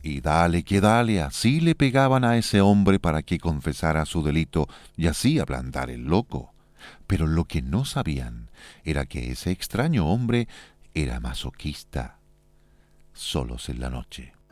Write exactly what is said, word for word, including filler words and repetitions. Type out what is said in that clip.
Y dale que dale, así le pegaban a ese hombre para que confesara su delito y así ablandar el loco. Pero lo que no sabían era que ese extraño hombre era masoquista. Solos en la noche.